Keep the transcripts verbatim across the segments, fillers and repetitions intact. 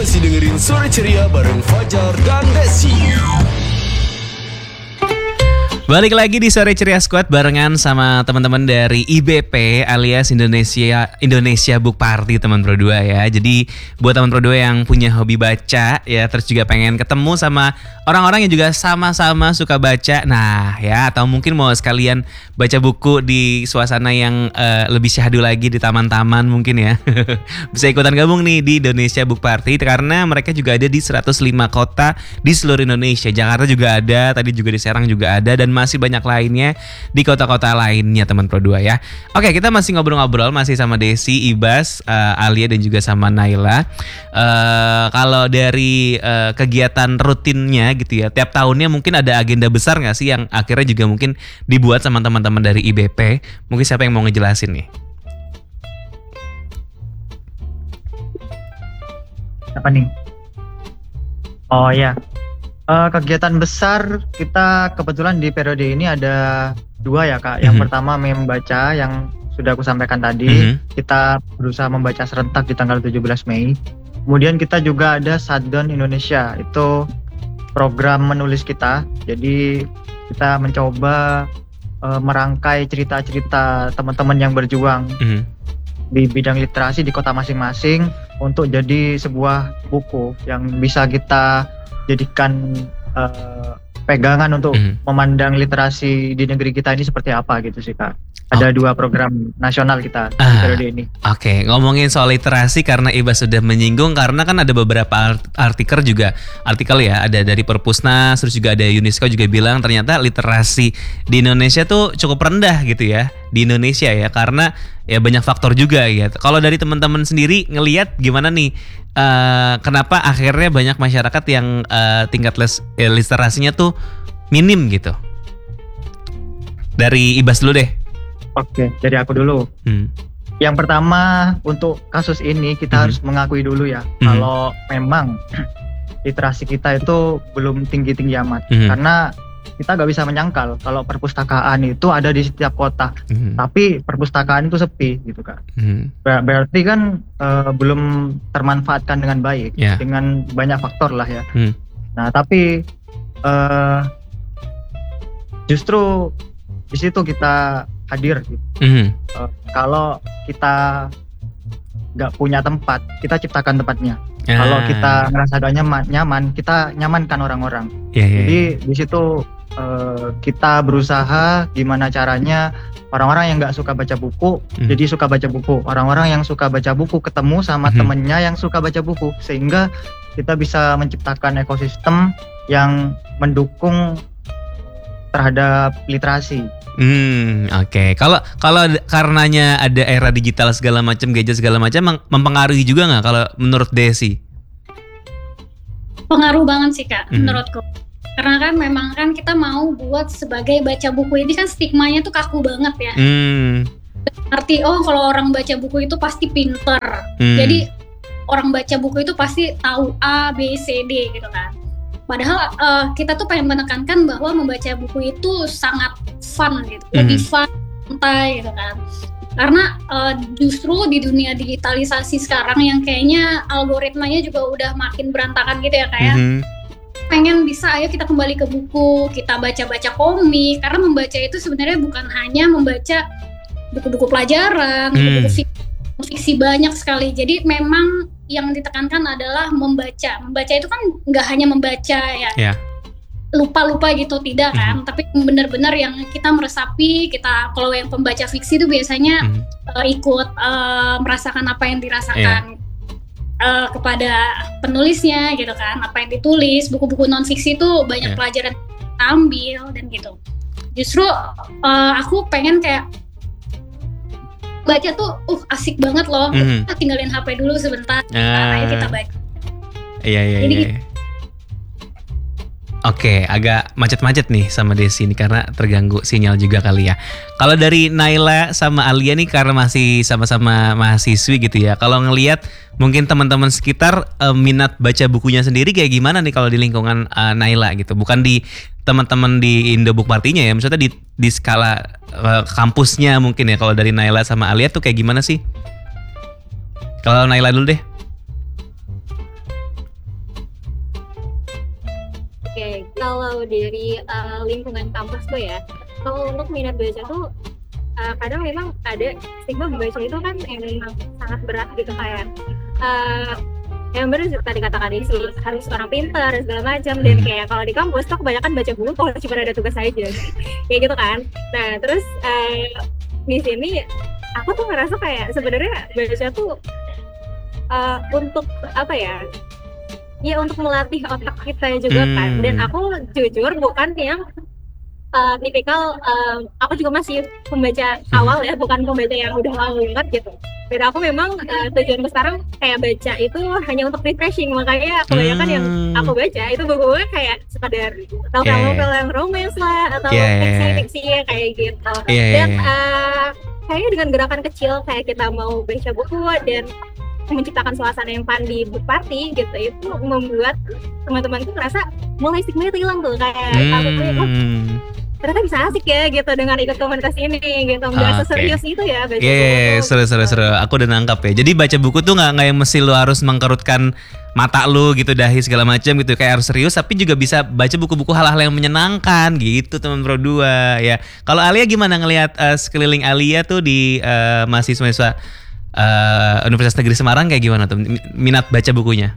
masih dengerin Sore Ceria bareng Fajar dan Desi. Balik lagi di Sore Ceria Squad barengan sama teman-teman dari I B P alias Indonesia Indonesia Book Party teman Pro dua ya. Jadi buat teman Pro dua yang punya hobi baca ya, terus juga pengen ketemu sama orang-orang yang juga sama-sama suka baca. Nah ya, atau mungkin mau sekalian baca buku di suasana yang uh, lebih syahdu lagi di taman-taman mungkin ya. Bisa ikutan gabung nih di Indonesia Book Party karena mereka juga ada di seratus lima kota di seluruh Indonesia. Jakarta juga ada, tadi juga di Serang juga ada, dan masih banyak lainnya di kota-kota lainnya teman Pro dua ya. Oke, kita masih ngobrol-ngobrol masih sama Desi, Ibas, uh, Alia dan juga sama Naila. Uh, kalau dari uh, kegiatan rutinnya gitu ya, tiap tahunnya mungkin ada agenda besar nggak sih yang akhirnya juga mungkin dibuat sama teman-teman dari I B P? Mungkin siapa yang mau ngejelasin nih? Apa nih? Oh ya. Uh, kegiatan besar kita kebetulan di periode ini ada dua ya Kak. Yang mm-hmm. pertama membaca yang sudah aku sampaikan tadi. Mm-hmm. Kita berusaha membaca serentak di tanggal tujuh belas Mei. Kemudian kita juga ada Shutdown Indonesia. Itu program menulis kita. Jadi kita mencoba uh, merangkai cerita-cerita teman-teman yang berjuang mm-hmm. di bidang literasi di kota masing-masing untuk jadi sebuah buku yang bisa kita jadikan uh, pegangan untuk mm. memandang literasi di negeri kita ini seperti apa gitu sih Kak. Ada okay. dua program nasional kita ah, di periode ini. Oke, okay. Ngomongin soal literasi karena Iba sudah menyinggung, karena kan ada beberapa artikel juga, artikel ya, ada dari Perpusnas, terus juga ada UNESCO juga bilang ternyata literasi di Indonesia tuh cukup rendah gitu ya, di Indonesia ya, karena ya banyak faktor juga ya. Kalau dari teman-teman sendiri ngelihat gimana nih, uh, kenapa akhirnya banyak masyarakat yang uh, tingkat les, ya, literasinya tuh minim gitu? Dari Ibas dulu deh. Oke, dari aku dulu. Hmm. Yang pertama untuk kasus ini kita hmm. harus mengakui dulu ya, hmm. kalau memang literasi kita itu belum tinggi-tinggi amat. Hmm. Karena kita nggak bisa menyangkal kalau perpustakaan itu ada di setiap kota, hmm. tapi perpustakaan itu sepi gitu kan. Hmm. Ber- berarti kan uh, belum termanfaatkan dengan baik, yeah. dengan banyak faktor lah ya. Hmm. Nah tapi uh, justru di situ kita hadir gitu. Mm-hmm. Uh, kalau kita nggak punya tempat, kita ciptakan tempatnya. Ah. Kalau kita ngerasa gak nyaman, nyaman kita nyamankan orang-orang. Yeah, yeah, Jadi yeah. di situ uh, kita berusaha gimana caranya orang-orang yang nggak suka baca buku, mm. jadi suka baca buku. Orang-orang yang suka baca buku ketemu sama mm-hmm. temennya yang suka baca buku, sehingga kita bisa menciptakan ekosistem yang mendukung terhadap literasi. Hmm, oke. Okay. Kalau kalau karenanya ada era digital segala macam, gadget segala macam, mempengaruhi juga nggak kalau menurut Desi? Pengaruh banget sih Kak, hmm. menurutku. Karena kan memang kan kita mau buat sebagai baca buku ini kan stigmanya tuh kaku banget ya. Hmm. Arti oh kalau orang baca buku itu pasti pinter. Hmm. Jadi orang baca buku itu pasti tahu A, B, C, D gitu kan. Padahal uh, kita tuh pengen menekankan bahwa membaca buku itu sangat fun gitu, mm. lebih fun, santai gitu kan. Karena uh, justru di dunia digitalisasi sekarang yang kayaknya algoritmanya juga udah makin berantakan gitu ya kayak. Mm-hmm. Pengen bisa ayo kita kembali ke buku, kita baca-baca komik. Karena membaca itu sebenarnya bukan hanya membaca buku-buku pelajaran, mm. buku-buku fiksi, fiksi banyak sekali. Jadi memang yang ditekankan adalah membaca. Membaca itu kan nggak hanya membaca ya, yeah. lupa-lupa gitu tidak kan, mm-hmm. tapi benar-benar yang kita meresapi. Kita kalau yang pembaca fiksi itu biasanya mm-hmm. uh, ikut uh, merasakan apa yang dirasakan yeah. uh, kepada penulisnya gitu kan, apa yang ditulis. Buku-buku non fiksi itu banyak yeah. pelajaran kita ambil dan gitu. Justru uh, aku pengen kayak baca tuh uh asik banget loh. Mm-hmm. Kita tinggalin H P dulu sebentar. Ah. Ayo kita baca. Iya iya Jadi, iya. Oke, agak macet-macet nih sama Desi ini karena terganggu sinyal juga kali ya. Kalau dari Naila sama Alia nih karena masih sama-sama mahasiswi gitu ya. Kalau ngelihat mungkin teman-teman sekitar uh, minat baca bukunya sendiri kayak gimana nih kalau di lingkungan uh, Naila gitu. Bukan di teman-teman di Indo Book Party-nya ya, maksudnya di di skala uh, kampusnya mungkin ya. Kalau dari Naila sama Alia tuh kayak gimana sih? Kalau Naila dulu deh. Oke, kalau dari uh, lingkungan kampus tuh ya, kalau untuk minat baca tuh uh, kadang memang ada stigma membaca itu kan yang memang sangat berat gitu kayak uh, yang benar tadi katakan ini sih harus orang pintar segala macam dan kayak kalau di kampus tuh kebanyakan baca buku kalau cuma ada tugas aja kayak gitu kan. Nah terus uh, di sini aku tuh ngerasa kayak sebenarnya baca tuh uh, untuk apa ya? Ya untuk melatih otak kita juga hmm. kan. Dan aku jujur bukan yang uh, tipikal, uh, aku juga masih pembaca awal ya, bukan pembaca yang udah lama banget gitu. Dan aku memang uh, tujuanku sekarang kayak baca itu hanya untuk refreshing. Makanya kebanyakan hmm. yang aku baca itu buku-buku kayak sekadar novel-novel yang romance lah atau yeah. fiksi-fiksi kayak gitu. Yeah. Dan uh, kayaknya dengan gerakan kecil kayak kita mau baca buku dan menciptakan suasana yang fun di book party gitu, itu membuat teman-temanku merasa mulai stigma itu hilang tuh kayak hmm. takutnya oh ternyata bisa asik ya gitu dengan ikut komunitas ini gitu, nggak okay. seserius itu ya baca yeah, buku. Seru seru seru, aku udah nangkap ya. Jadi baca buku tuh nggak nggak yang mesti lu harus mengkerutkan mata lu gitu, dahi segala macam gitu kayak harus serius, tapi juga bisa baca buku-buku hal-hal yang menyenangkan gitu teman Pro dua ya. Kalau Alia gimana ngelihat uh, sekeliling Alia tuh di uh, mahasiswa-mahasiswa Uh, Universitas Negeri Semarang kayak gimana tuh minat baca bukunya?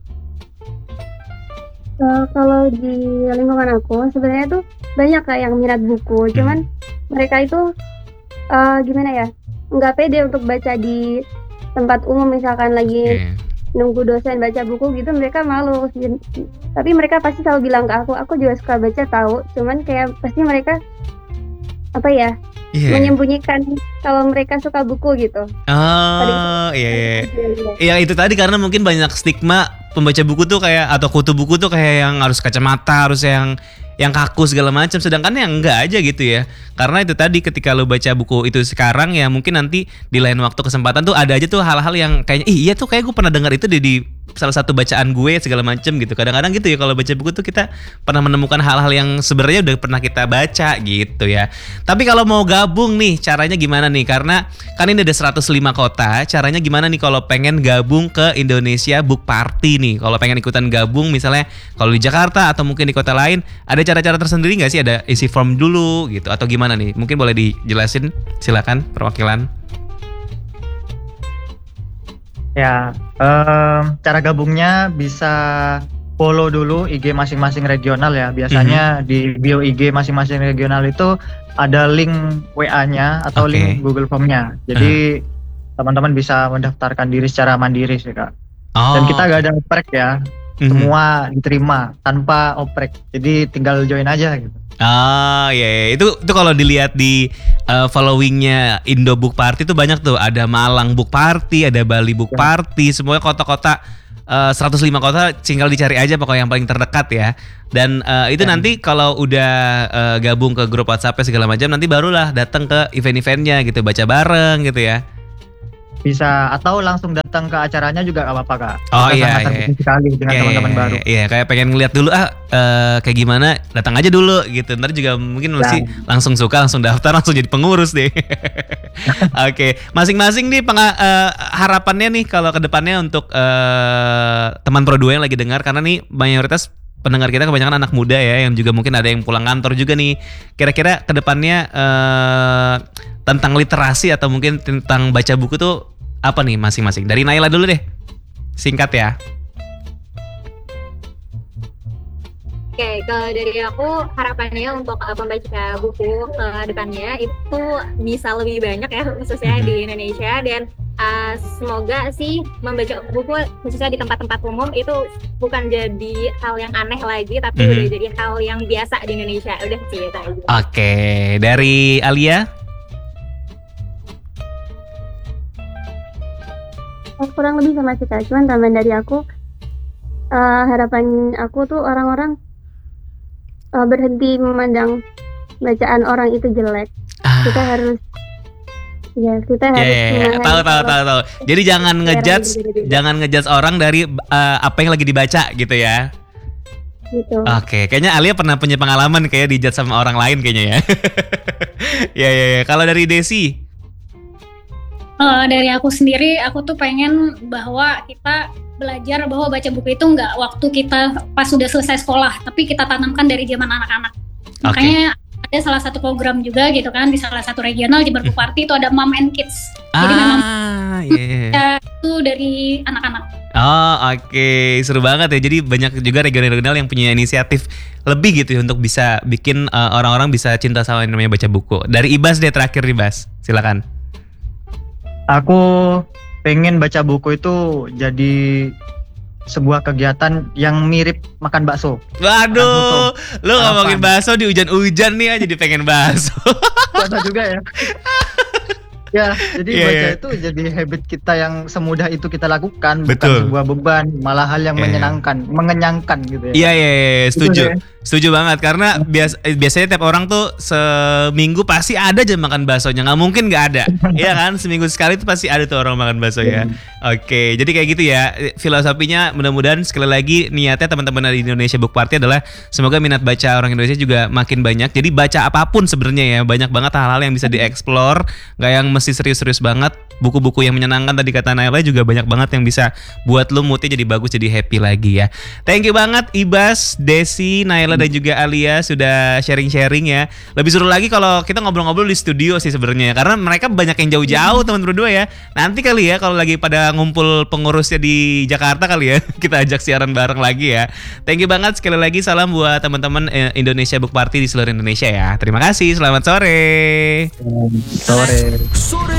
Uh, kalau di lingkungan aku sebenarnya tuh banyak kayak yang minat buku, hmm. cuman mereka itu uh, gimana ya, nggak pede untuk baca di tempat umum misalkan lagi okay. nunggu dosen baca buku gitu, mereka malu. Tapi mereka pasti selalu bilang ke aku, aku juga suka baca tahu, cuman kayak pasti mereka apa ya? Yeah. menyembunyikan kalau mereka suka buku gitu. Oh iya iya. Iya itu tadi karena mungkin banyak stigma pembaca buku tuh kayak atau kutu buku tuh kayak yang harus kacamata, harus yang yang kaku segala macam, sedangkan yang enggak aja gitu ya. Karena itu tadi ketika lo baca buku itu sekarang ya mungkin nanti di lain waktu kesempatan tuh ada aja tuh hal-hal yang kayaknya ih iya tuh kayak gue pernah dengar itu di, di salah satu bacaan gue segala macam gitu. Kadang-kadang gitu ya kalau baca buku tuh kita pernah menemukan hal-hal yang sebenarnya udah pernah kita baca gitu ya. Tapi kalau mau gabung nih caranya gimana nih? Karena kan ini ada seratus lima kota, caranya gimana nih kalau pengen gabung ke Indonesia Book Party nih? Kalau pengen ikutan gabung misalnya kalau di Jakarta atau mungkin di kota lain, ada cara-cara tersendiri nggak sih? Ada isi form dulu gitu atau gimana nih? Mungkin boleh dijelasin, silakan perwakilan. Ya, um, cara gabungnya bisa follow dulu I G masing-masing regional ya. Biasanya mm-hmm. di bio I G masing-masing regional itu ada link W A-nya atau okay. link Google Form-nya. Jadi uh. teman-teman bisa mendaftarkan diri secara mandiri sih Kak. Oh. Dan kita gak ada oprek ya. Mm-hmm. Semua diterima tanpa oprek. Jadi tinggal join aja gitu. Ah ya, ya. itu itu kalau dilihat di uh, followingnya Indo Book Party itu banyak tuh, ada Malang Book Party, ada Bali Book ya. Party, semuanya kota-kota uh, seratus lima kota, tinggal dicari aja pokoknya yang paling terdekat ya. Dan uh, itu ya. Nanti kalau udah uh, gabung ke grup WhatsApp segala macam, nanti barulah datang ke event-eventnya gitu, baca bareng gitu ya. Bisa atau langsung datang ke acaranya juga gak apa-apa Kak. Oh kita iya, sangat iya. sekali dengan iya, teman-teman iya, baru. Iya, kayak pengen ngeliat dulu ah uh, kayak gimana, datang aja dulu gitu. Ntar juga mungkin masih nah. langsung suka, langsung daftar, langsung jadi pengurus deh. Oke, okay. Masing-masing nih penga- uh, harapannya nih kalau ke depannya untuk uh, teman Pro dua yang lagi dengar, karena nih mayoritas pendengar kita kebanyakan anak muda ya, yang juga mungkin ada yang pulang kantor juga nih. Kira-kira ke depannya uh, tentang literasi atau mungkin tentang baca buku tuh apa nih masing-masing? Dari Naila dulu deh, singkat ya. Oke, kalau dari aku harapannya untuk uh, pembaca buku ke uh, depannya itu bisa lebih banyak ya, khususnya mm-hmm. di Indonesia, dan uh, semoga sih membaca buku khususnya di tempat-tempat umum itu bukan jadi hal yang aneh lagi, tapi mm-hmm. udah jadi hal yang biasa di Indonesia. Udah sih itu aja. Oke, dari Alia? Kurang lebih sama sih Kak, cuman tambahan dari aku, uh, harapan aku tuh orang-orang uh, berhenti memandang bacaan orang itu jelek. Ah. Kita harus, ya kita yeah, harus. Yeah, tahu tahu tahu tahu. Jadi jangan ngejudge, jangan ngejudge orang dari uh, apa yang lagi dibaca gitu ya. Gitu. Oke, okay. Kayaknya Alia pernah punya pengalaman kayak dijudge sama orang lain kayaknya ya. Ya ya ya. Kalau dari Desi? Uh, dari aku sendiri, aku tuh pengen bahwa kita belajar bahwa baca buku itu nggak waktu kita pas sudah selesai sekolah, tapi kita tanamkan dari zaman anak-anak. Oke. Makanya ada salah satu program juga gitu kan di salah satu regional Jember Book Party itu ada Mom and Kids. Jadi memang Ah, iya. itu dari anak-anak. Oh, oke. Seru banget ya. Jadi banyak juga regional-regional yang punya inisiatif lebih gitu ya untuk bisa bikin uh, orang-orang bisa cinta sama yang namanya baca buku. Dari Ibas deh terakhir nih, Bas. Silakan. Aku pengen baca buku itu jadi sebuah kegiatan yang mirip makan bakso. Waduh, lu ngomongin Harapan. bakso di hujan-hujan nih ya, jadi pengen bakso. Bakso juga ya. Ya, jadi Iya, baca iya. itu jadi habit kita yang semudah itu kita lakukan, Betul. bukan sebuah beban, malah hal yang Iya. menyenangkan, mengenyangkan gitu ya. Iya, iya, iya, setuju. Gitu deh. Setuju banget karena bias, eh, biasanya tiap orang tuh seminggu pasti ada aja makan baksonya, nggak mungkin nggak ada. Iya kan, seminggu sekali tuh pasti ada tuh orang makan bakso ya. Oke, jadi kayak gitu ya filosofinya. Mudah-mudahan sekali lagi niatnya teman-teman dari Indonesia Book Party adalah semoga minat baca orang Indonesia juga makin banyak. Jadi baca apapun sebenarnya ya, banyak banget hal-hal yang bisa dieksplor, nggak yang mesti serius-serius banget. Buku-buku yang menyenangkan tadi kata Naila juga banyak banget yang bisa buat lu moodnya jadi bagus, jadi happy lagi ya. Thank you banget Ibas, Desi, Naila dan juga Alia sudah sharing-sharing ya. Lebih seru lagi kalau kita ngobrol-ngobrol di studio sih sebenarnya, karena mereka banyak yang jauh-jauh teman berdua ya. Nanti kali ya kalau lagi pada ngumpul pengurusnya di Jakarta kali ya kita ajak siaran bareng lagi ya. Thank you banget sekali lagi, salam buat teman-teman eh, Indonesia Book Party di seluruh Indonesia ya. Terima kasih, selamat sore. Sore. Sore